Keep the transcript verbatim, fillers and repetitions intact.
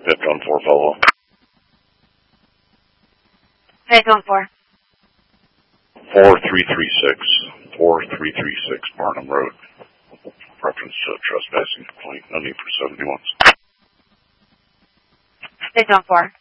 Fifth on four, follow up. Fifth on four. Four three three six. Four three three six Barnum Road. Reference to a trespassing complaint. No need for seventy-ones. Fifth on four.